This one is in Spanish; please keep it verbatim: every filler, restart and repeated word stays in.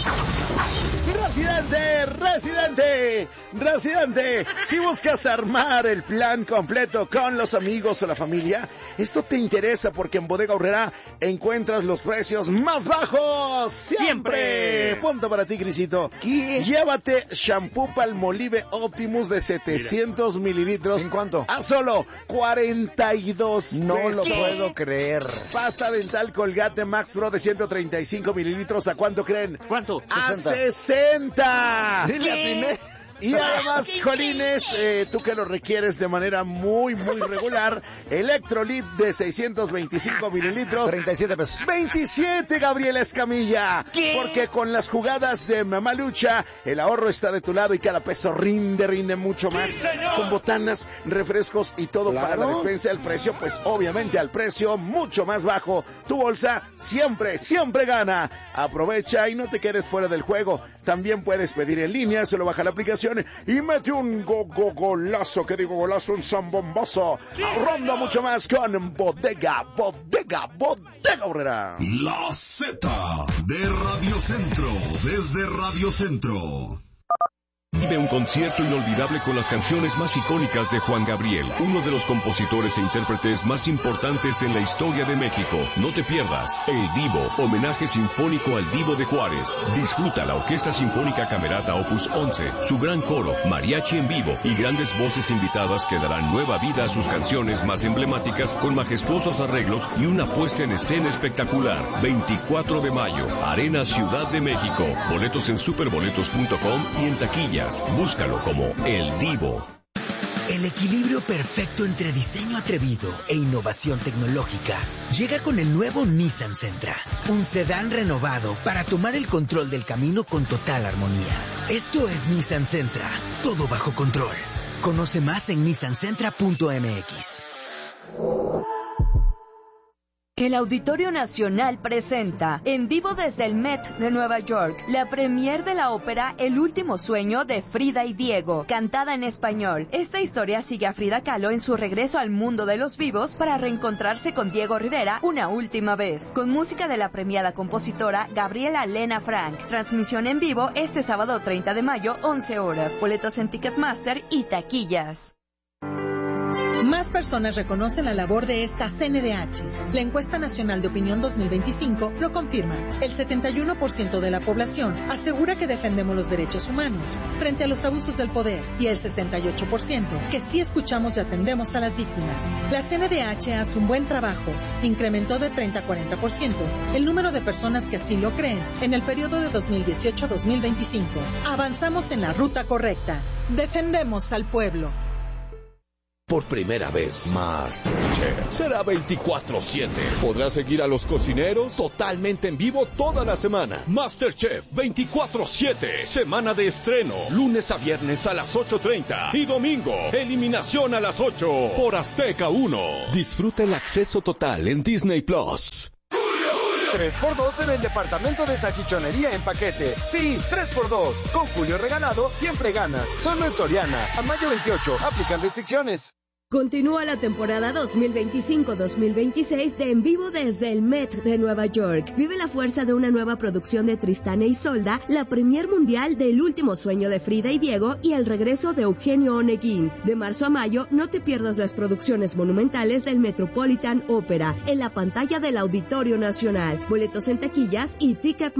Residente, residente, residente, si buscas armar el plan completo con los amigos o la familia, esto te interesa porque en Bodega Aurrera encuentras los precios más bajos siempre. Siempre. Punto para ti, Crisito. ¿Qué? Llévate shampoo Palmolive Optimus de setecientos mililitros. ¿En cuánto? A solo cuarenta y dos No pesos. lo puedo creer. Pasta dental Colgate Max Pro de ciento treinta y cinco mililitros. ¿A cuánto creen? ¿Cuánto? A sesenta. sesenta. Dile, atiné. Y además, Jolines, eh, tú que lo requieres de manera muy, muy regular, Electrolit de seiscientos veinticinco mililitros. treinta y siete pesos. veintisiete, Gabriela Escamilla. ¿Qué? Porque con las jugadas de Mamalucha, el ahorro está de tu lado y cada peso rinde, rinde mucho más. ¡Sí, señor! Con botanas, refrescos y todo Claro. para la despensa. El precio, pues obviamente al precio mucho más bajo. Tu bolsa siempre, siempre gana. Aprovecha y no te quedes fuera del juego. También puedes pedir en línea, se lo baja la aplicación y mete un go, go, golazo, que digo golazo, un zambombazo. Ronda mucho más con Bodega, Bodega, Bodega Aurrera. La Z de Radio Centro, desde Radio Centro. Vive un concierto inolvidable con las canciones más icónicas de Juan Gabriel, uno de los compositores e intérpretes más importantes en la historia de México. No te pierdas El Divo, homenaje sinfónico al Divo de Juárez. Disfruta la Orquesta Sinfónica Camerata Opus once, su gran coro, mariachi en vivo y grandes voces invitadas que darán nueva vida a sus canciones más emblemáticas con majestuosos arreglos y una puesta en escena espectacular. veinticuatro de mayo, Arena Ciudad de México. Boletos en superboletos punto com y en taquilla. Búscalo como El Divo. El equilibrio perfecto entre diseño atrevido e innovación tecnológica llega con el nuevo Nissan Sentra, un sedán renovado para tomar el control del camino con total armonía. Esto es Nissan Sentra, todo bajo control. Conoce más en nissan sentra punto m x. El Auditorio Nacional presenta, en vivo desde el Met de Nueva York, la premier de la ópera El último sueño de Frida y Diego, cantada en español. Esta historia sigue a Frida Kahlo en su regreso al mundo de los vivos para reencontrarse con Diego Rivera una última vez, con música de la premiada compositora Gabriela Lena Frank. Transmisión en vivo este sábado treinta de mayo, once horas. Boletos en Ticketmaster y taquillas. Más personas reconocen la labor de esta C N D H. La encuesta nacional de opinión dos mil veinticinco lo confirma. El setenta y uno por ciento de la población asegura que defendemos los derechos humanos frente a los abusos del poder y el sesenta y ocho por ciento que sí escuchamos y atendemos a las víctimas. La C N D H hace un buen trabajo. Incrementó de treinta a cuarenta por ciento el número de personas que así lo creen en el periodo de dos mil dieciocho a dos mil veinticinco. Avanzamos en la ruta correcta. Defendemos al pueblo. Por primera vez, MasterChef será veinticuatro siete. Podrás seguir a los cocineros totalmente en vivo toda la semana. MasterChef veinticuatro siete. Semana de estreno. Lunes a viernes a las ocho treinta. Y domingo, eliminación a las ocho. Por Azteca uno. Disfruta el acceso total en Disney Plus. tres por dos en el departamento de salchichonería en paquete. Sí, tres por dos. Con Julio regalado, siempre ganas. Solo en Soriana. A mayo veintiocho. Aplican restricciones. Continúa la temporada dos mil veinticinco dos mil veintiséis de En Vivo desde el Met de Nueva York. Vive la fuerza de una nueva producción de Tristán e Isolda, la premier mundial de El último sueño de Frida y Diego y el regreso de Eugenio Oneguín. De marzo a mayo, no te pierdas las producciones monumentales del Metropolitan Opera en la pantalla del Auditorio Nacional. Boletos en taquillas y Ticket